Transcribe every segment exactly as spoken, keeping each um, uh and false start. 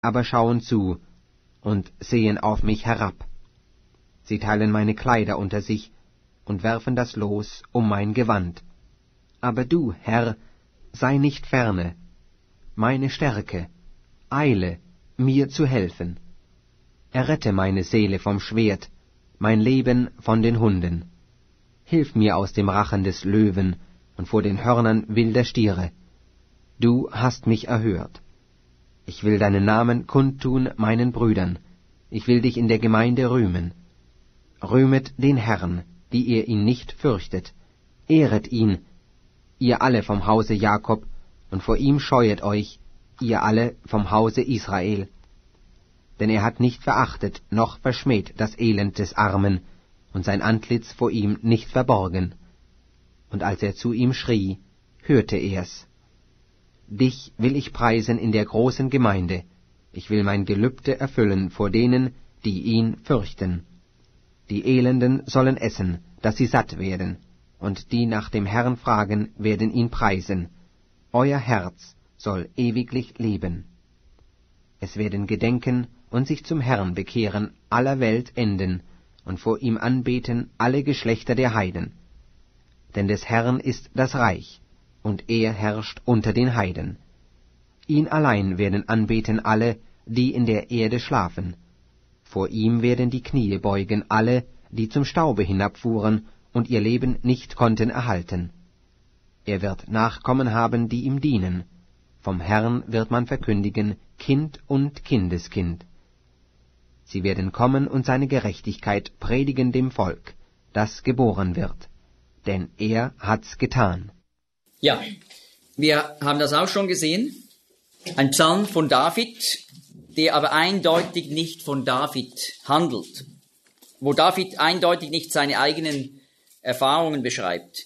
aber schauen zu und sehen auf mich herab. Sie teilen meine Kleider unter sich und werfen das Los um mein Gewand. Aber du, Herr, sei nicht ferne, meine Stärke, eile, mir zu helfen. Errette meine Seele vom Schwert, mein Leben von den Hunden. Hilf mir aus dem Rachen des Löwen und vor den Hörnern wilder Stiere. Du hast mich erhört. Ich will deinen Namen kundtun meinen Brüdern. Ich will dich in der Gemeinde rühmen. Rühmet den Herrn, die ihr ihn nicht fürchtet. Ehret ihn, ihr alle vom Hause Jakob, und vor ihm scheuet euch, ihr alle vom Hause Israel. Denn er hat nicht verachtet, noch verschmäht das Elend des Armen, und sein Antlitz vor ihm nicht verborgen. Und als er zu ihm schrie, hörte er's. Dich will ich preisen in der großen Gemeinde, ich will mein Gelübde erfüllen vor denen, die ihn fürchten. Die Elenden sollen essen, dass sie satt werden, und die nach dem Herrn fragen, werden ihn preisen. Euer Herz soll ewiglich leben. Es werden gedenken und sich zum Herrn bekehren aller Welt enden, und vor ihm anbeten alle Geschlechter der Heiden. Denn des Herrn ist das Reich, und er herrscht unter den Heiden. Ihn allein werden anbeten alle, die in der Erde schlafen. Vor ihm werden die Knie beugen alle, die zum Staube hinabfuhren und ihr Leben nicht konnten erhalten. Er wird Nachkommen haben, die ihm dienen. Vom Herrn wird man verkündigen, Kind und Kindeskind. Sie werden kommen und seine Gerechtigkeit predigen dem Volk, das geboren wird. Denn er hat's getan. Ja, wir haben das auch schon gesehen. Ein Psalm von David, der aber eindeutig nicht von David handelt. Wo David eindeutig nicht seine eigenen Erfahrungen beschreibt.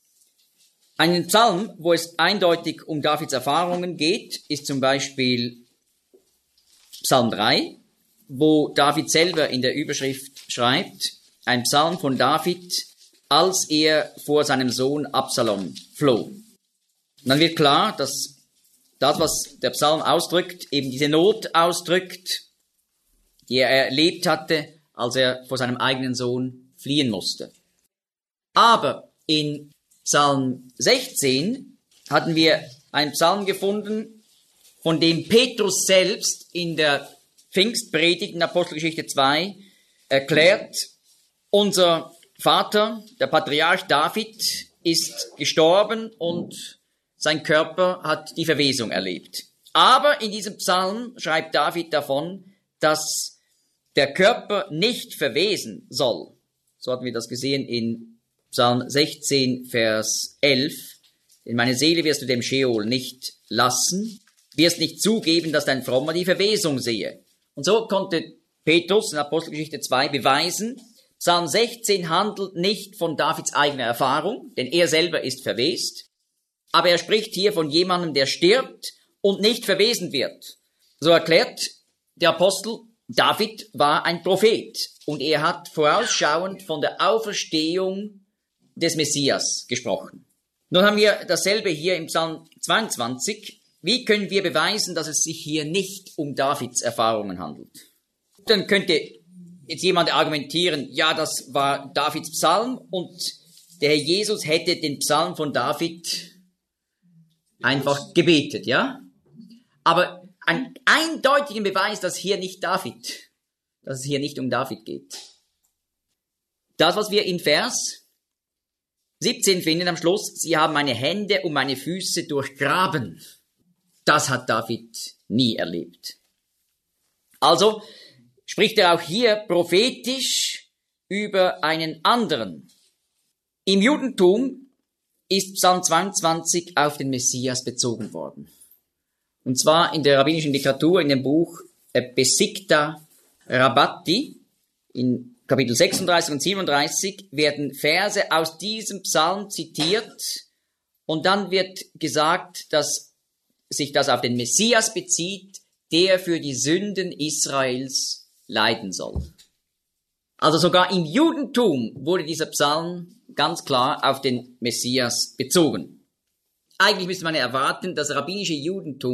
Ein Psalm, wo es eindeutig um Davids Erfahrungen geht, ist zum Beispiel Psalm drei, wo David selber in der Überschrift schreibt, ein Psalm von David, als er vor seinem Sohn Absalom floh. Und dann wird klar, dass das, was der Psalm ausdrückt, eben diese Not ausdrückt, die er erlebt hatte, als er vor seinem eigenen Sohn fliehen musste. Aber in Psalm sechzehn hatten wir einen Psalm gefunden, von dem Petrus selbst in der Pfingstpredigt in Apostelgeschichte zwei erklärt, unser Vater, der Patriarch David, ist gestorben und sein Körper hat die Verwesung erlebt. Aber in diesem Psalm schreibt David davon, dass der Körper nicht verwesen soll. So hatten wir das gesehen in Psalm sechzehn, Vers elf. In meine Seele wirst du dem Scheol nicht lassen, wirst nicht zugeben, dass dein Frommer die Verwesung sehe. Und so konnte Petrus in Apostelgeschichte zwei beweisen, Psalm sechzehn handelt nicht von Davids eigener Erfahrung, denn er selber ist verwest, aber er spricht hier von jemandem, der stirbt und nicht verwesen wird. So erklärt der Apostel, David war ein Prophet und er hat vorausschauend von der Auferstehung des Messias gesprochen. Nun haben wir dasselbe hier im Psalm zweiundzwanzig. Wie können wir beweisen, dass es sich hier nicht um Davids Erfahrungen handelt? Dann könnte jetzt jemand argumentieren, ja, das war Davids Psalm und der Herr Jesus hätte den Psalm von David einfach gebetet, ja? Aber einen eindeutigen Beweis, dass hier nicht David, dass es hier nicht um David geht. Das, was wir in Vers siebzehn finden am Schluss, sie haben meine Hände und meine Füße durchgraben. Das hat David nie erlebt. Also spricht er auch hier prophetisch über einen anderen. Im Judentum ist Psalm zweiundzwanzig auf den Messias bezogen worden. Und zwar in der rabbinischen Literatur, in dem Buch Besikta Rabbati, in Kapitel sechsunddreißig und siebenunddreißig, werden Verse aus diesem Psalm zitiert und dann wird gesagt, dass sich das auf den Messias bezieht, der für die Sünden Israels leiden soll. Also sogar im Judentum wurde dieser Psalm ganz klar auf den Messias bezogen. Eigentlich müsste man erwarten, das rabbinische Judentum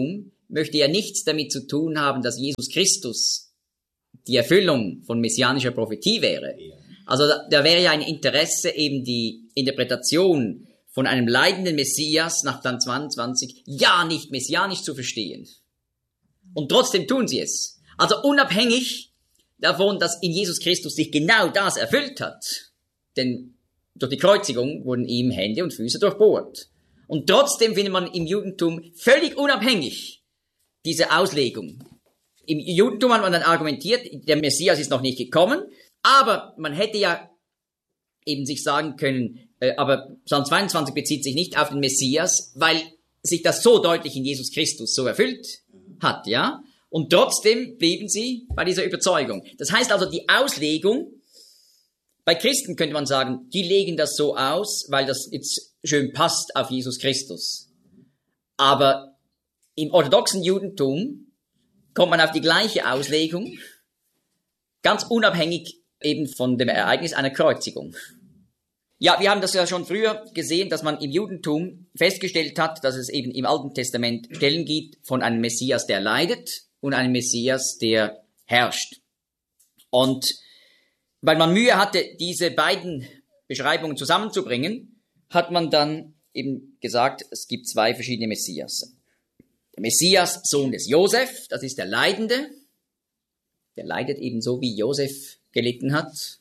möchte ja nichts damit zu tun haben, dass Jesus Christus die Erfüllung von messianischer Prophetie wäre. Also da, da wäre ja ein Interesse, eben die Interpretation von einem leidenden Messias nach Psalm zweiundzwanzig ja nicht messianisch zu verstehen. Und trotzdem tun sie es. Also unabhängig davon, dass in Jesus Christus sich genau das erfüllt hat. Denn durch die Kreuzigung wurden ihm Hände und Füße durchbohrt. Und trotzdem findet man im Judentum völlig unabhängig diese Auslegung. Im Judentum hat man dann argumentiert, der Messias ist noch nicht gekommen, aber man hätte ja eben sich sagen können, äh, aber Psalm zweiundzwanzig bezieht sich nicht auf den Messias, weil sich das so deutlich in Jesus Christus so erfüllt hat, ja? Und trotzdem blieben sie bei dieser Überzeugung. Das heißt also, die Auslegung, bei Christen könnte man sagen, die legen das so aus, weil das jetzt schön passt auf Jesus Christus. Aber im orthodoxen Judentum kommt man auf die gleiche Auslegung, ganz unabhängig eben von dem Ereignis einer Kreuzigung. Ja, wir haben das ja schon früher gesehen, dass man im Judentum festgestellt hat, dass es eben im Alten Testament Stellen gibt von einem Messias, der leidet, und einem Messias, der herrscht. Und weil man Mühe hatte, diese beiden Beschreibungen zusammenzubringen, hat man dann eben gesagt, es gibt zwei verschiedene Messias. Der Messias, Sohn des Josef, das ist der Leidende. Der leidet ebenso, wie Josef gelitten hat.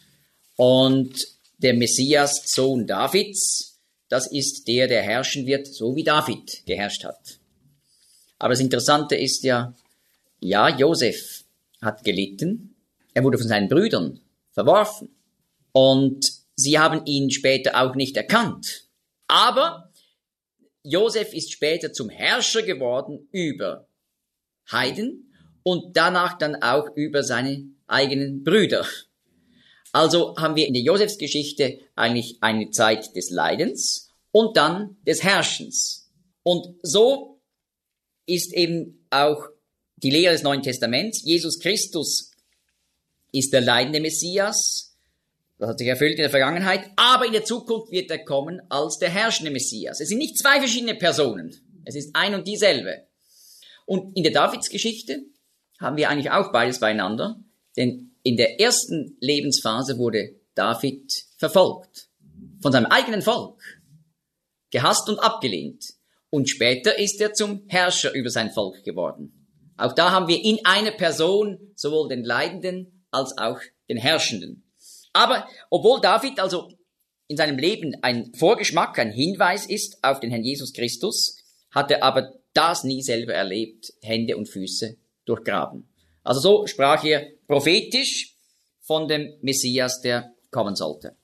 Und der Messias, Sohn Davids, das ist der, der herrschen wird, so wie David geherrscht hat. Aber das Interessante ist ja, ja, Josef hat gelitten. Er wurde von seinen Brüdern verworfen. Und sie haben ihn später auch nicht erkannt. Aber Josef ist später zum Herrscher geworden über Heiden und danach dann auch über seine eigenen Brüder. Also haben wir in der Josefsgeschichte eigentlich eine Zeit des Leidens und dann des Herrschens. Und so ist eben auch die Lehre des Neuen Testaments. Jesus Christus ist der leidende Messias. Das hat sich erfüllt in der Vergangenheit. Aber in der Zukunft wird er kommen als der herrschende Messias. Es sind nicht zwei verschiedene Personen. Es ist ein und dieselbe. Und in der Davidsgeschichte haben wir eigentlich auch beides beieinander. Denn in der ersten Lebensphase wurde David verfolgt. Von seinem eigenen Volk. Gehasst und abgelehnt. Und später ist er zum Herrscher über sein Volk geworden. Auch da haben wir in einer Person sowohl den Leidenden als auch den Herrschenden. Aber obwohl David also in seinem Leben ein Vorgeschmack, ein Hinweis ist auf den Herrn Jesus Christus, hat er aber das nie selber erlebt, Hände und Füße durchgraben. Also so sprach er prophetisch von dem Messias, der kommen sollte.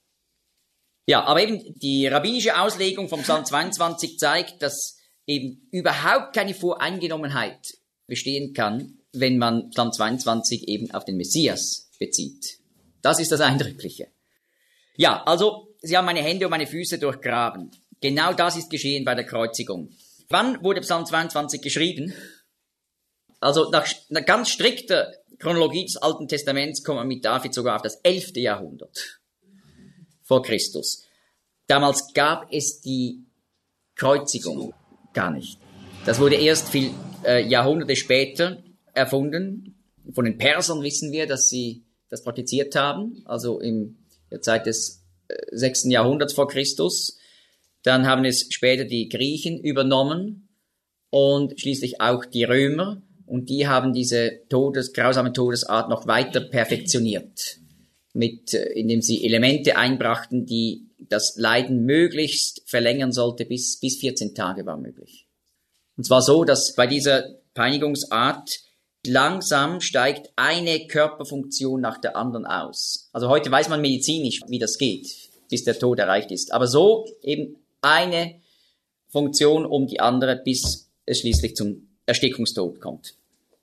Ja, aber eben die rabbinische Auslegung vom Psalm zweiundzwanzig zeigt, dass eben überhaupt keine Voreingenommenheit bestehen kann, wenn man Psalm zweiundzwanzig eben auf den Messias bezieht. Das ist das Eindrückliche. Ja, also, sie haben meine Hände und meine Füße durchgraben. Genau das ist geschehen bei der Kreuzigung. Wann wurde Psalm zweiundzwanzig geschrieben? Also, nach einer ganz strikter Chronologie des Alten Testaments kommt man mit David sogar auf das elfte Jahrhundert vor Christus. Damals gab es die Kreuzigung gar nicht. Das wurde erst viel äh, Jahrhunderte später erfunden. Von den Persern wissen wir, dass sie das praktiziert haben, also in der Zeit des äh, sechsten Jahrhunderts vor Christus. Dann haben es später die Griechen übernommen und schließlich auch die Römer. Und die haben diese Todes, grausame Todesart noch weiter perfektioniert, mit, äh, indem sie Elemente einbrachten, die das Leiden möglichst verlängern sollte, bis, bis vierzehn Tage war möglich. Und zwar so, dass bei dieser Peinigungsart langsam steigt eine Körperfunktion nach der anderen aus. Also heute weiß man medizinisch, wie das geht, bis der Tod erreicht ist. Aber so eben eine Funktion um die andere, bis es schließlich zum Erstickungstod kommt.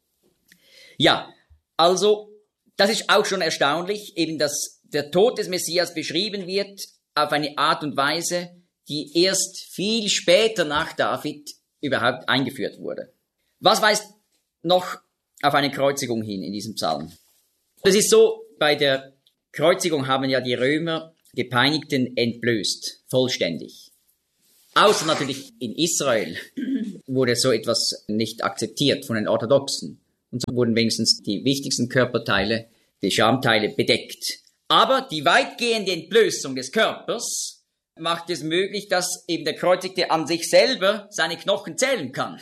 Ja, also das ist auch schon erstaunlich, eben dass der Tod des Messias beschrieben wird auf eine Art und Weise, die erst viel später nach David überhaupt eingeführt wurde. Was weist noch auf eine Kreuzigung hin in diesem Psalm? Es ist so, bei der Kreuzigung haben ja die Römer Gepeinigten entblößt, vollständig. Außer natürlich in Israel. wurde so etwas nicht akzeptiert von den Orthodoxen. Und so wurden wenigstens die wichtigsten Körperteile, die Schamteile, bedeckt. Aber die weitgehende Entblößung des Körpers macht es möglich, dass eben der Kreuzigte an sich selber seine Knochen zählen kann.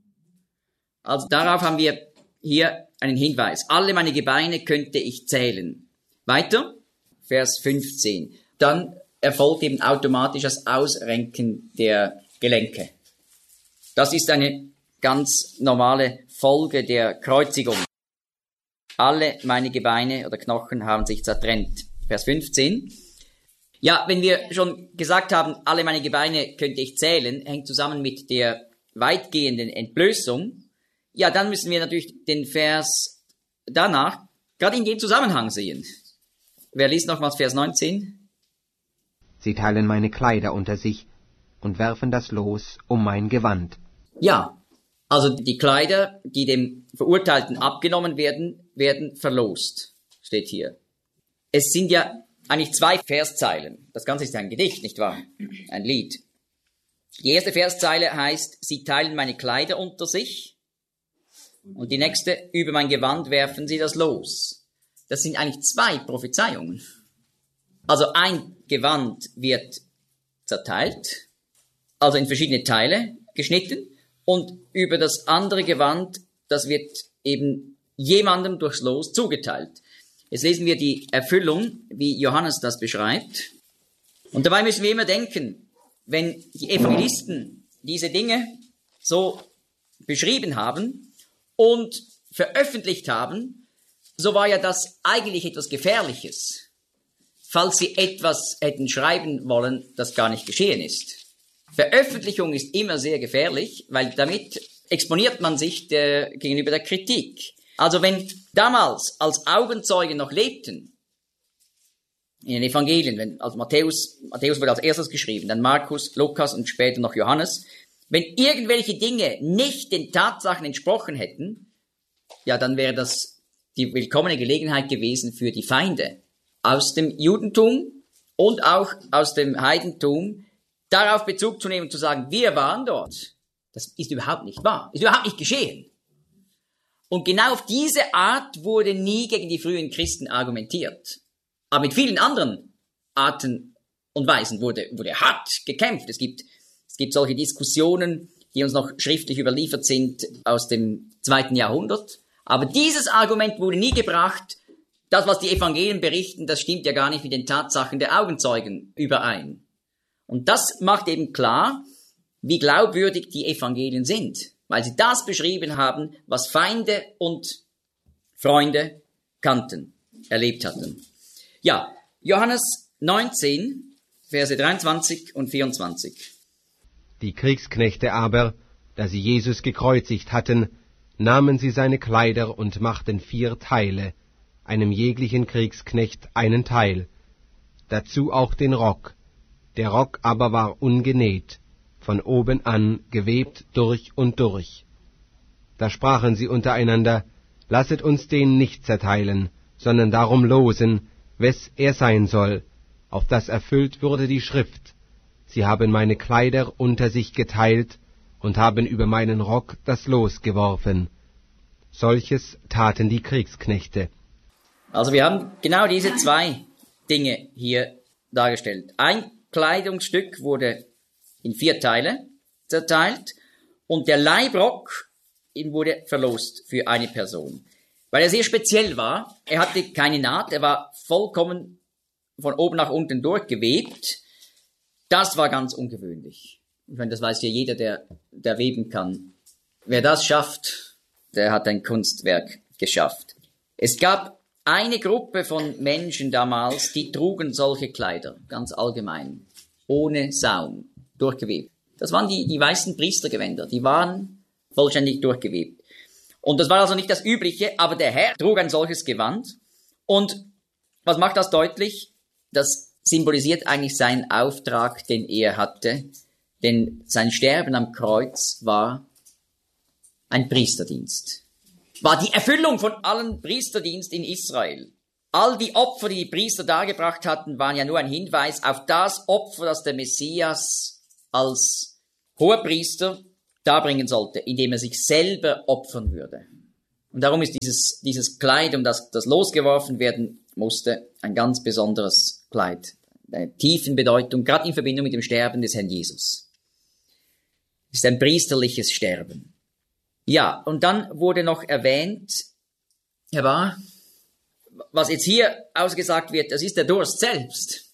Also darauf haben wir hier einen Hinweis. Alle meine Gebeine könnte ich zählen. Weiter, Vers fünfzehn. Dann erfolgt eben automatisch das Ausrenken der Gelenke. Das ist eine ganz normale Folge der Kreuzigung. Alle meine Gebeine oder Knochen haben sich zertrennt. Vers fünfzehn. Ja, wenn wir schon gesagt haben, alle meine Gebeine könnte ich zählen, hängt zusammen mit der weitgehenden Entblößung. Ja, dann müssen wir natürlich den Vers danach gerade in dem Zusammenhang sehen. Wer liest nochmals Vers neunzehn? Sie teilen meine Kleider unter sich und werfen das Los um mein Gewand. Ja, also die Kleider, die dem Verurteilten abgenommen werden, werden verlost, steht hier. Es sind ja eigentlich zwei Verszeilen. Das Ganze ist ein Gedicht, nicht wahr? Ein Lied. Die erste Verszeile heißt, sie teilen meine Kleider unter sich. Und die nächste, über mein Gewand werfen sie das Los. Das sind eigentlich zwei Prophezeiungen. Also ein Gewand wird zerteilt, also in verschiedene Teile geschnitten. Und über das andere Gewand, das wird eben jemandem durchs Los zugeteilt. Jetzt lesen wir die Erfüllung, wie Johannes das beschreibt. Und dabei müssen wir immer denken, wenn die Evangelisten diese Dinge so beschrieben haben und veröffentlicht haben, so war ja das eigentlich etwas Gefährliches, falls sie etwas hätten schreiben wollen, das gar nicht geschehen ist. Veröffentlichung ist immer sehr gefährlich, weil damit exponiert man sich der, gegenüber der Kritik. Also wenn damals als Augenzeugen noch lebten, in den Evangelien, wenn, also Matthäus, Matthäus wurde als erstes geschrieben, dann Markus, Lukas und später noch Johannes, wenn irgendwelche Dinge nicht den Tatsachen entsprochen hätten, ja, dann wäre das die willkommene Gelegenheit gewesen für die Feinde aus dem Judentum und auch aus dem Heidentum, darauf Bezug zu nehmen und zu sagen, wir waren dort. Das ist überhaupt nicht wahr. Ist überhaupt nicht geschehen. Und genau auf diese Art wurde nie gegen die frühen Christen argumentiert. Aber mit vielen anderen Arten und Weisen wurde, wurde hart gekämpft. Es gibt, es gibt solche Diskussionen, die uns noch schriftlich überliefert sind aus dem zweiten Jahrhundert. Aber dieses Argument wurde nie gebracht. Das, was die Evangelien berichten, das stimmt ja gar nicht mit den Tatsachen der Augenzeugen überein. Und das macht eben klar, wie glaubwürdig die Evangelien sind, weil sie das beschrieben haben, was Feinde und Freunde kannten, erlebt hatten. Ja, Johannes neunzehn, Verse dreiundzwanzig und vierundzwanzig. Die Kriegsknechte aber, da sie Jesus gekreuzigt hatten, nahmen sie seine Kleider und machten vier Teile, einem jeglichen Kriegsknecht einen Teil, dazu auch den Rock. Der Rock aber war ungenäht, von oben an gewebt durch und durch. Da sprachen sie untereinander, lasset uns den nicht zerteilen, sondern darum losen, wes er sein soll, auf das erfüllt würde die Schrift. Sie haben meine Kleider unter sich geteilt und haben über meinen Rock das Los geworfen. Solches taten die Kriegsknechte. Also wir haben genau diese zwei Dinge hier dargestellt. Ein Kleidungsstück wurde in vier Teile zerteilt und der Leibrock wurde verlost für eine Person. Weil er sehr speziell war, er hatte keine Naht, er war vollkommen von oben nach unten durchgewebt. Das war ganz ungewöhnlich. Ich meine, das weiß ja jeder, der, der weben kann. Wer das schafft, der hat ein Kunstwerk geschafft. Es gab eine Gruppe von Menschen damals, die trugen solche Kleider, ganz allgemein, ohne Saum, durchgewebt. Das waren die, die weißen Priestergewänder, die waren vollständig durchgewebt. Und das war also nicht das Übliche, aber der Herr trug ein solches Gewand. Und was macht das deutlich? Das symbolisiert eigentlich seinen Auftrag, den er hatte, denn sein Sterben am Kreuz war ein Priesterdienst. War die Erfüllung von allen Priesterdienst in Israel. All die Opfer, die die Priester dargebracht hatten, waren ja nur ein Hinweis auf das Opfer, das der Messias als Hohepriester darbringen sollte, indem er sich selber opfern würde. Und darum ist dieses, dieses Kleid, um das, das losgeworfen werden musste, ein ganz besonderes Kleid. Eine tiefen Bedeutung, gerade in Verbindung mit dem Sterben des Herrn Jesus. Es ist ein priesterliches Sterben. Ja, und dann wurde noch erwähnt, Herr Bahr, was jetzt hier ausgesagt wird, das ist der Durst selbst.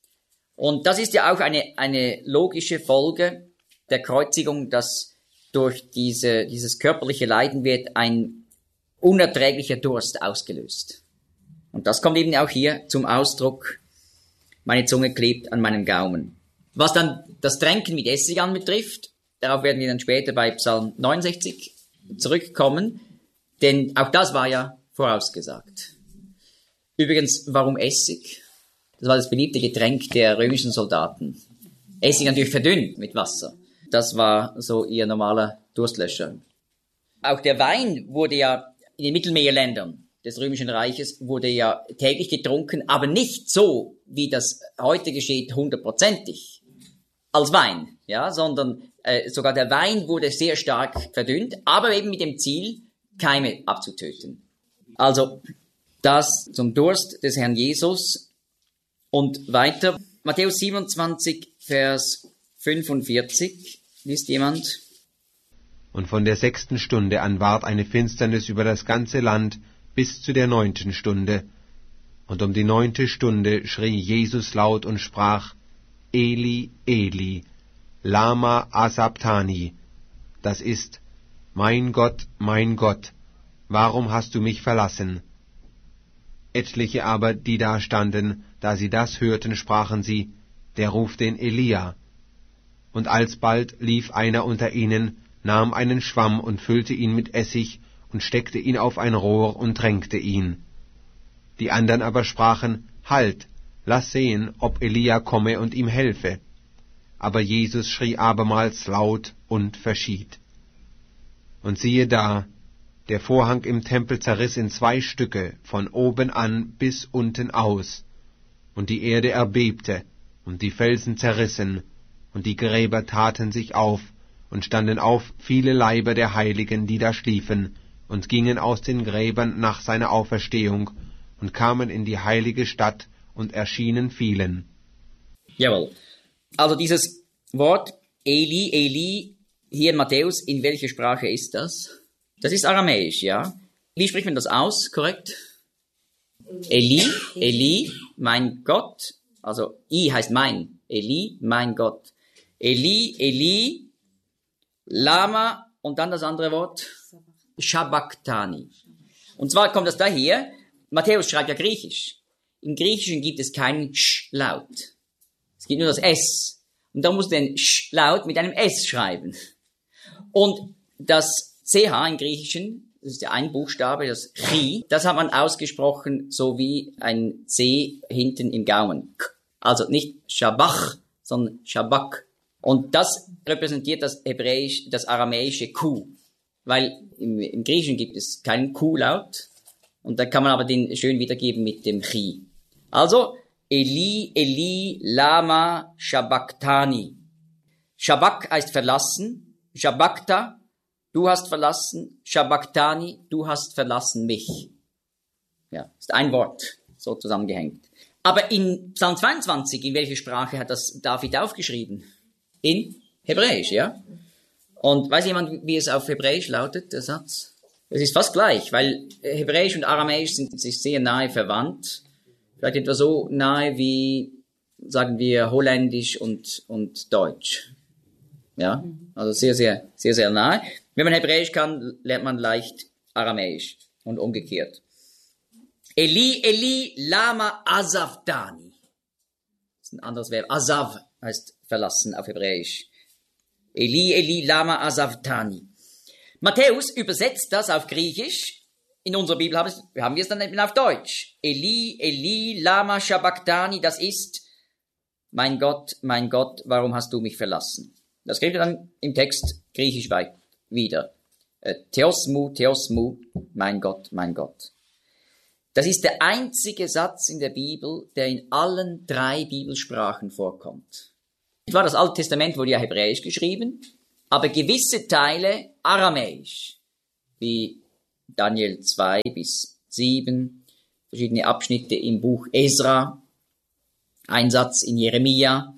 Und das ist ja auch eine, eine logische Folge der Kreuzigung, dass durch diese, dieses körperliche Leiden wird ein unerträglicher Durst ausgelöst. Und das kommt eben auch hier zum Ausdruck, meine Zunge klebt an meinem Gaumen. Was dann das Tränken mit Essig anbetrifft, darauf werden wir dann später bei Psalm neunundsechzig zurückkommen, denn auch das war ja vorausgesagt. Übrigens, warum Essig? Das war das beliebte Getränk der römischen Soldaten. Essig natürlich verdünnt mit Wasser. Das war so ihr normaler Durstlöscher. Auch der Wein wurde ja in den Mittelmeerländern des Römischen Reiches wurde ja täglich getrunken, aber nicht so, wie das heute geschieht, hundertprozentig als Wein, ja, sondern äh, sogar der Wein wurde sehr stark verdünnt, aber eben mit dem Ziel, Keime abzutöten. Also das zum Durst des Herrn Jesus. Und weiter, Matthäus siebenundzwanzig, Vers fünfundvierzig, liest jemand? Und von der sechsten Stunde an ward eine Finsternis über das ganze Land bis zu der neunten Stunde. Und um die neunte Stunde schrie Jesus laut und sprach, Eli, Eli, lama asabtani, das ist, mein Gott, mein Gott, warum hast du mich verlassen? Etliche aber, die da standen, da sie das hörten, sprachen sie, der ruft den Elia. Und alsbald lief einer unter ihnen, nahm einen Schwamm und füllte ihn mit Essig und steckte ihn auf ein Rohr und tränkte ihn. Die andern aber sprachen, Halt, lass sehen, ob Elia komme und ihm helfe. Aber Jesus schrie abermals laut und verschied. Und siehe da, der Vorhang im Tempel zerriss in zwei Stücke, von oben an bis unten aus, und die Erde erbebte, und die Felsen zerrissen, und die Gräber taten sich auf, und standen auf viele Leiber der Heiligen, die da schliefen, und gingen aus den Gräbern nach seiner Auferstehung, und kamen in die heilige Stadt, und erschienen vielen. Jawohl. Also dieses Wort Eli, Eli, hier in Matthäus, in welcher Sprache ist das? Das ist aramäisch, ja. Wie spricht man das aus, korrekt? Eli, Eli, mein Gott, also I heißt mein, Eli, mein Gott. Eli, Eli, Lama und dann das andere Wort, Shabachthani. Und zwar kommt das daher, Matthäus schreibt ja Griechisch. Im Griechischen gibt es keinen Sch-Laut. Es gibt nur das S. Und da muss den Sch-Laut mit einem S schreiben. Und das C H im Griechischen, das ist der ein Buchstabe, das Chi, das hat man ausgesprochen so wie ein C hinten im Gaumen. Also nicht Shabach, sondern Shabak. Und das repräsentiert das Hebräisch, das aramäische Q. Weil im, im Griechischen gibt es keinen Q-Laut. Und da kann man aber den schön wiedergeben mit dem Chi. Also, Eli, Eli, lama Shabachthani. Shabak heißt verlassen. Shabachta, du hast verlassen. Shabachthani, du hast verlassen mich. Ja, ist ein Wort, so zusammengehängt. Aber in Psalm zweiundzwanzig, in welcher Sprache hat das David aufgeschrieben? In Hebräisch, ja? Und weiß jemand, wie es auf Hebräisch lautet, der Satz? Es ist fast gleich, weil Hebräisch und Aramäisch sind sich sehr nahe verwandt. Vielleicht etwa so nahe wie, sagen wir, Holländisch und, und Deutsch. Ja, also sehr, sehr, sehr, sehr nahe. Wenn man Hebräisch kann, lernt man leicht Aramäisch und umgekehrt. Eli, Eli, lama asavtani. Das ist ein anderes Verb. Asav heißt verlassen auf Hebräisch. Eli, Eli, lama asavtani. Matthäus übersetzt das auf Griechisch. In unserer Bibel haben, es, haben wir es dann eben auf Deutsch. Eli, Eli, lama Shabachthani, das ist, mein Gott, mein Gott, warum hast du mich verlassen? Das kriegt ihr dann im Text griechisch weit wieder. Theosmu, Theosmu, mein Gott, mein Gott. Das ist der einzige Satz in der Bibel, der in allen drei Bibelsprachen vorkommt. Etwa das Alte Testament wurde ja hebräisch geschrieben, aber gewisse Teile aramäisch, wie Daniel zwei bis sieben, verschiedene Abschnitte im Buch Esra, ein Satz in Jeremia.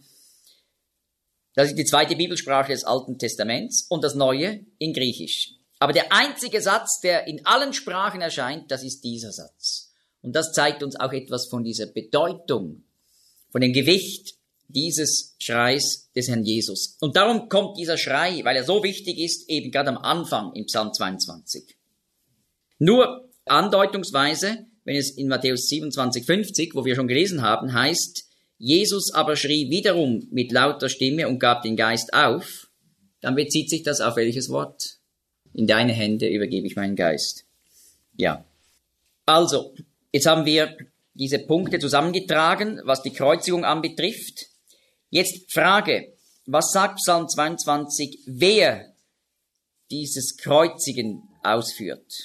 Das ist die zweite Bibelsprache des Alten Testaments und das Neue in Griechisch. Aber der einzige Satz, der in allen Sprachen erscheint, das ist dieser Satz. Und das zeigt uns auch etwas von dieser Bedeutung, von dem Gewicht dieses Schreis des Herrn Jesus. Und darum kommt dieser Schrei, weil er so wichtig ist, eben gerade am Anfang im Psalm zweiundzwanzig. Nur andeutungsweise, wenn es in Matthäus siebenundzwanzig, fünfzig, wo wir schon gelesen haben, heißt, Jesus aber schrie wiederum mit lauter Stimme und gab den Geist auf, dann bezieht sich das auf welches Wort? In deine Hände übergebe ich meinen Geist. Ja. Also, jetzt haben wir diese Punkte zusammengetragen, was die Kreuzigung anbetrifft. Jetzt Frage, was sagt Psalm zweiundzwanzig, wer dieses Kreuzigen ausführt?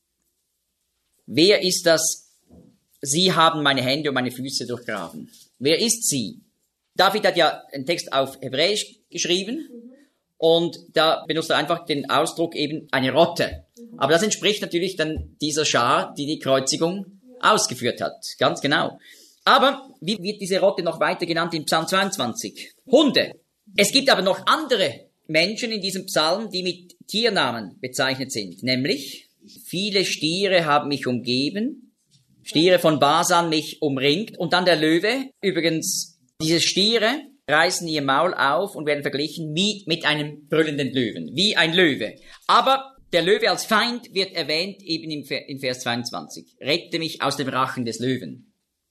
Wer ist das? Sie haben meine Hände und meine Füße durchgraben. Wer ist sie? David hat ja einen Text auf Hebräisch geschrieben und da benutzt er einfach den Ausdruck eben eine Rotte. Aber das entspricht natürlich dann dieser Schar, die die Kreuzigung ausgeführt hat. Ganz genau. Aber wie wird diese Rotte noch weiter genannt in Psalm zweiundzwanzig? Hunde. Es gibt aber noch andere Menschen in diesem Psalm, die mit Tiernamen bezeichnet sind. Nämlich, viele Stiere haben mich umgeben, Stiere von Basan mich umringt. Und dann der Löwe. Übrigens, diese Stiere reißen ihr Maul auf und werden verglichen wie mit einem brüllenden Löwen. Wie ein Löwe. Aber der Löwe als Feind wird erwähnt eben im Vers zweiundzwanzig. Rette mich aus dem Rachen des Löwen.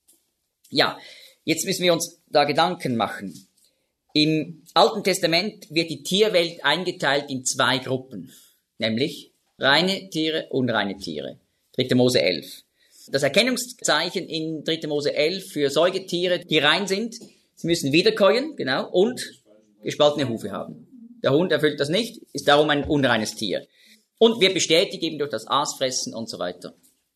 Ja, jetzt müssen wir uns da Gedanken machen. Im Alten Testament wird die Tierwelt eingeteilt in zwei Gruppen. Nämlich reine Tiere, unreine Tiere. dritter Mose elf. Das Erkennungszeichen in dritter Mose elf für Säugetiere, die rein sind, sie müssen wiederkäuen, genau, und gespaltene Hufe haben. Der Hund erfüllt das nicht, ist darum ein unreines Tier. Und wird bestätigt eben durch das Aasfressen und so weiter.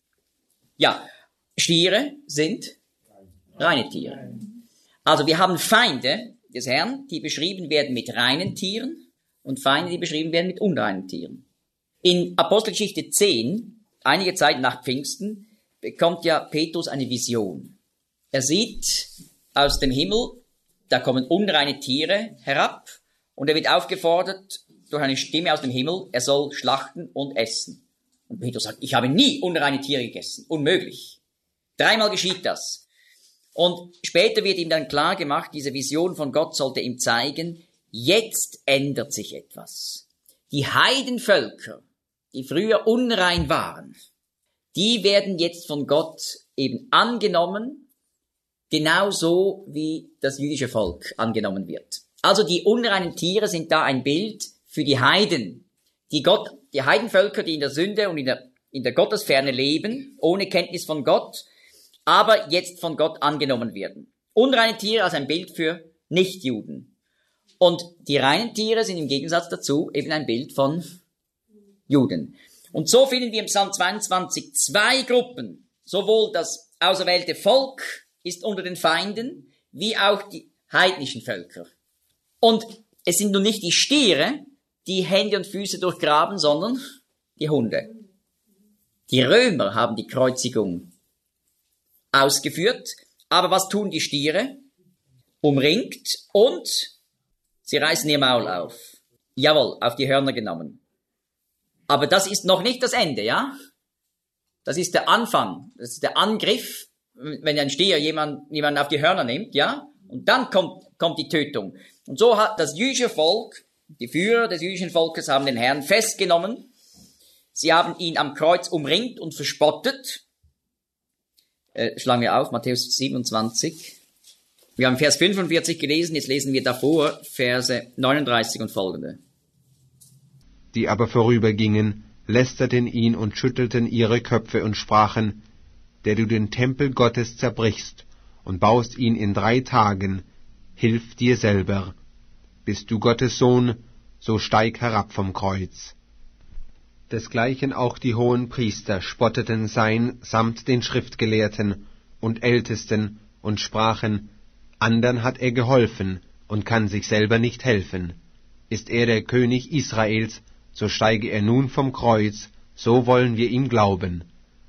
Ja, Stiere sind reine Tiere. Also wir haben Feinde des Herrn, die beschrieben werden mit reinen Tieren und Feinde, die beschrieben werden mit unreinen Tieren. In Apostelgeschichte zehn, einige Zeit nach Pfingsten, bekommt ja Petrus eine Vision. Er sieht aus dem Himmel, da kommen unreine Tiere herab und er wird aufgefordert durch eine Stimme aus dem Himmel, er soll schlachten und essen. Und Petrus sagt, ich habe nie unreine Tiere gegessen. Unmöglich. Dreimal geschieht das. Und später wird ihm dann klar gemacht, diese Vision von Gott sollte ihm zeigen, jetzt ändert sich etwas. Die Heidenvölker, die früher unrein waren, die werden jetzt von Gott eben angenommen, genauso wie das jüdische Volk angenommen wird. Also die unreinen Tiere sind da ein Bild für die Heiden, die Gott, die Heidenvölker, die in der Sünde und in der, in der Gottesferne leben, ohne Kenntnis von Gott, aber jetzt von Gott angenommen werden. Unreine Tiere als ein Bild für Nichtjuden. Und die reinen Tiere sind im Gegensatz dazu eben ein Bild von Juden. Und so finden wir im Psalm zweiundzwanzig zwei Gruppen. Sowohl das auserwählte Volk ist unter den Feinden, wie auch die heidnischen Völker. Und es sind nun nicht die Stiere, die Hände und Füße durchgraben, sondern die Hunde. Die Römer haben die Kreuzigung ausgeführt. Aber was tun die Stiere? Umringt und sie reißen ihr Maul auf. Jawohl, auf die Hörner genommen. Aber das ist noch nicht das Ende, ja? Das ist der Anfang. Das ist der Angriff, wenn ein Stier jemand, jemand auf die Hörner nimmt, ja? Und dann kommt, kommt die Tötung. Und so hat das jüdische Volk, die Führer des jüdischen Volkes haben den Herrn festgenommen. Sie haben ihn am Kreuz umringt und verspottet. Äh, schlagen wir auf, Matthäus siebenundzwanzig. Wir haben Vers fünfundvierzig gelesen, jetzt lesen wir davor Verse neununddreißig und folgende. Die aber vorübergingen, lästerten ihn und schüttelten ihre Köpfe und sprachen, der du den Tempel Gottes zerbrichst und baust ihn in drei Tagen, hilf dir selber. Bist du Gottes Sohn, so steig herab vom Kreuz. Desgleichen auch die hohen Priester spotteten sein samt den Schriftgelehrten und Ältesten und sprachen, andern hat er geholfen und kann sich selber nicht helfen. ist er der König Israels, so steige er nun vom Kreuz, so wollen wir ihm glauben.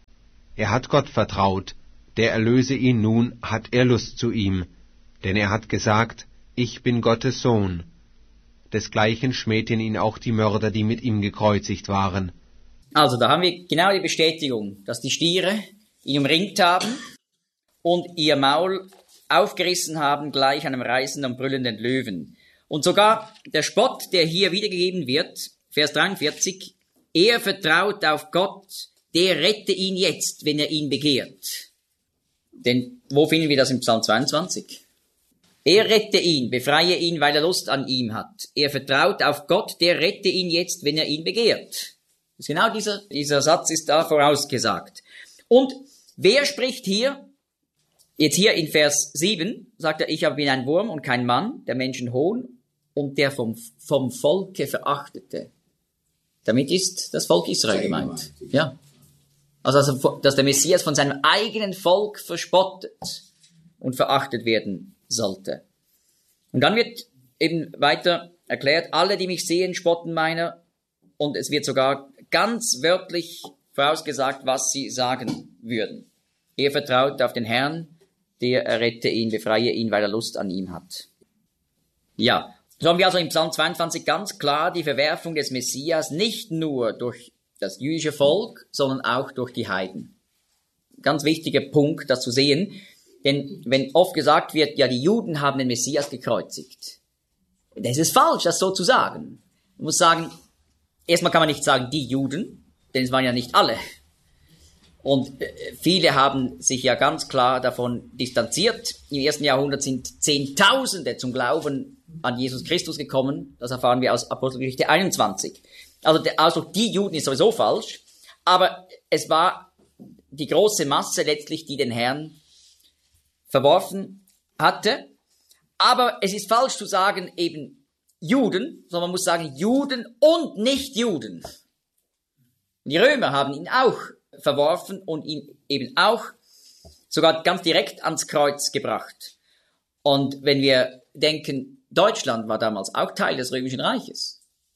Er hat Gott vertraut, der erlöse ihn nun, hat er Lust zu ihm, denn er hat gesagt, ich bin Gottes Sohn. Desgleichen schmähten ihn auch die Mörder, die mit ihm gekreuzigt waren. Also da haben wir genau die Bestätigung, dass die Stiere ihn umringt haben und ihr Maul aufgerissen haben, gleich einem reißenden und brüllenden Löwen. Und sogar der Spott, der hier wiedergegeben wird, Vers dreiundvierzig, er vertraut auf Gott, der rette ihn jetzt, wenn er ihn begehrt. Denn wo finden wir das im Psalm zweiundzwanzig? Er rette ihn, befreie ihn, weil er Lust an ihm hat. Er vertraut auf Gott, der rette ihn jetzt, wenn er ihn begehrt. Genau dieser, dieser Satz ist da vorausgesagt. Und wer spricht hier? Jetzt hier in Vers sieben sagt er, ich aber bin ein Wurm und kein Mann, der Menschen Hohn und der vom, vom Volke verachtete. Damit ist das Volk Israel gemeint. Ja. Also, also, dass der Messias von seinem eigenen Volk verspottet und verachtet werden sollte. Und dann wird eben weiter erklärt, alle, die mich sehen, spotten meiner, und es wird sogar ganz wörtlich vorausgesagt, was sie sagen würden. Er vertraut auf den Herrn, der errette ihn, befreie ihn, weil er Lust an ihm hat. Ja, so haben wir also im Psalm zweiundzwanzig ganz klar die Verwerfung des Messias nicht nur durch das jüdische Volk, sondern auch durch die Heiden. Ganz wichtiger Punkt, das zu sehen, denn wenn oft gesagt wird, ja, die Juden haben den Messias gekreuzigt, das ist falsch, das so zu sagen. Man muss sagen, erstmal kann man nicht sagen, die Juden, denn es waren ja nicht alle. Und viele haben sich ja ganz klar davon distanziert. Im ersten Jahrhundert sind Zehntausende zum Glauben an Jesus Christus gekommen. Das erfahren wir aus Apostelgeschichte einundzwanzig. Also der Ausdruck die Juden ist sowieso falsch. Aber es war die große Masse letztlich, die den Herrn verworfen hatte. Aber es ist falsch zu sagen eben Juden, sondern man muss sagen Juden und Nicht-Juden. Die Römer haben ihn auch verworfen und ihn eben auch sogar ganz direkt ans Kreuz gebracht. Und wenn wir denken, Deutschland war damals auch Teil des Römischen Reiches.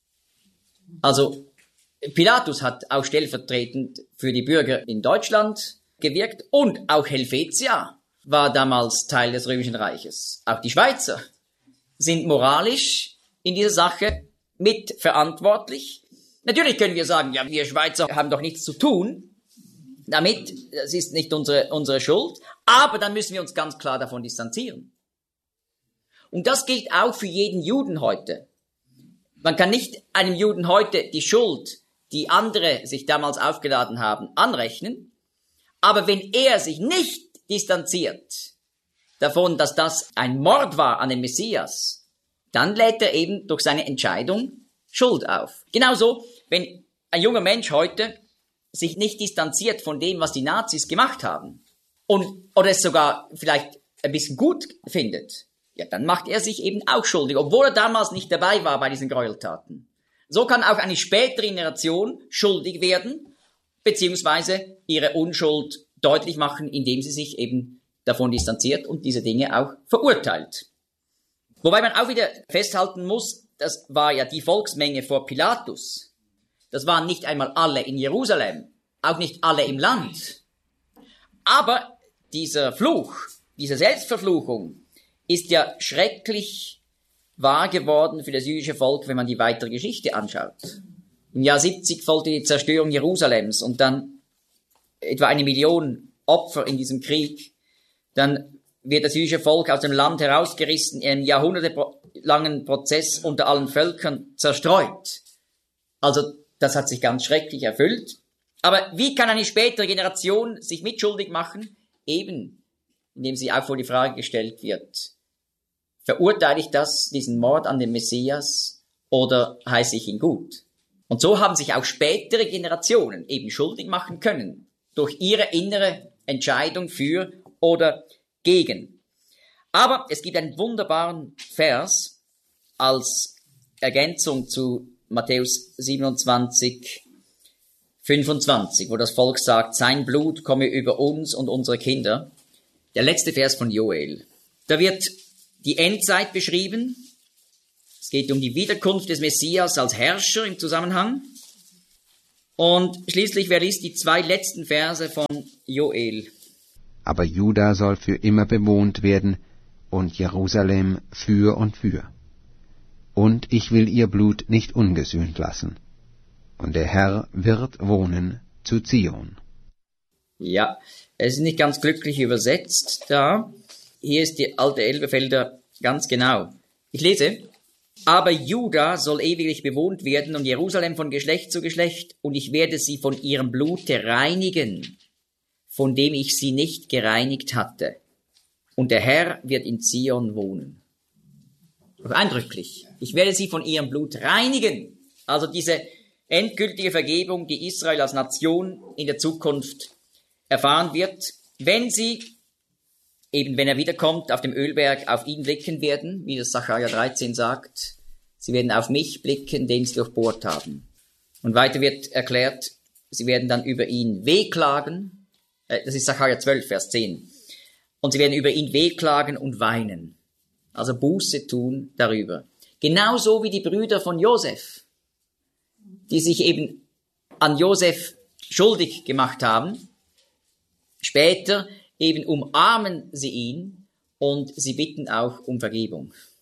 Also Pilatus hat auch stellvertretend für die Bürger in Deutschland gewirkt und auch Helvetia war damals Teil des Römischen Reiches. Auch die Schweizer sind moralisch in dieser Sache mitverantwortlich. Natürlich können wir sagen, ja, wir Schweizer haben doch nichts zu tun damit, das ist nicht unsere, unsere Schuld, aber dann müssen wir uns ganz klar davon distanzieren. Und das gilt auch für jeden Juden heute. Man kann nicht einem Juden heute die Schuld, die andere sich damals aufgeladen haben, anrechnen, aber wenn er sich nicht distanziert davon, dass das ein Mord war an dem Messias, dann lädt er eben durch seine Entscheidung Schuld auf. Genauso, wenn ein junger Mensch heute sich nicht distanziert von dem, was die Nazis gemacht haben, und oder es sogar vielleicht ein bisschen gut findet, ja, dann macht er sich eben auch schuldig, obwohl er damals nicht dabei war bei diesen Gräueltaten. So kann auch eine spätere Generation schuldig werden, beziehungsweise ihre Unschuld deutlich machen, indem sie sich eben davon distanziert und diese Dinge auch verurteilt. Wobei man auch wieder festhalten muss, das war ja die Volksmenge vor Pilatus. Das waren nicht einmal alle in Jerusalem, auch nicht alle im Land. Aber dieser Fluch, diese Selbstverfluchung ist ja schrecklich wahr geworden für das jüdische Volk, wenn man die weitere Geschichte anschaut. Im Jahr siebzig folgte die Zerstörung Jerusalems und dann etwa eine Million Opfer in diesem Krieg. Dann wird das jüdische Volk aus dem Land herausgerissen, in einem jahrhundertelangen Prozess unter allen Völkern zerstreut. Also das hat sich ganz schrecklich erfüllt. Aber wie kann eine spätere Generation sich mitschuldig machen? Eben, indem sie auch vor die Frage gestellt wird, verurteile ich das, diesen Mord an dem Messias, oder heiße ich ihn gut? Und so haben sich auch spätere Generationen eben schuldig machen können, durch ihre innere Entscheidung für oder gegen. Aber es gibt einen wunderbaren Vers als Ergänzung zu Matthäus siebenundzwanzig, fünfundzwanzig, wo das Volk sagt, sein Blut komme über uns und unsere Kinder. Der letzte Vers von Joel. Da wird die Endzeit beschrieben. Es geht um die Wiederkunft des Messias als Herrscher im Zusammenhang. Und schließlich, wer liest die zwei letzten Verse von Joel? Aber Juda soll für immer bewohnt werden und Jerusalem für und für. Und ich will ihr Blut nicht ungesühnt lassen. Und der Herr wird wohnen zu Zion. Ja, es ist nicht ganz glücklich übersetzt da. Hier ist die alte Elberfelder ganz genau. Ich lese: Aber Juda soll ewiglich bewohnt werden und Jerusalem von Geschlecht zu Geschlecht, und ich werde sie von ihrem Blute reinigen, von dem ich sie nicht gereinigt hatte. Und der Herr wird in Zion wohnen. Also eindrücklich. Ich werde sie von ihrem Blut reinigen. Also diese endgültige Vergebung, die Israel als Nation in der Zukunft erfahren wird, wenn sie, eben wenn er wiederkommt, auf dem Ölberg auf ihn blicken werden, wie das Sacharja dreizehn sagt. Sie werden auf mich blicken, den sie durchbohrt haben. Und weiter wird erklärt, sie werden dann über ihn wehklagen. Äh, das ist Sacharja zwölf, Vers zehn. Und sie werden über ihn wehklagen und weinen. Also Buße tun darüber. Genauso wie die Brüder von Josef, die sich eben an Josef schuldig gemacht haben. Später eben umarmen sie ihn und sie bitten auch um Vergebung.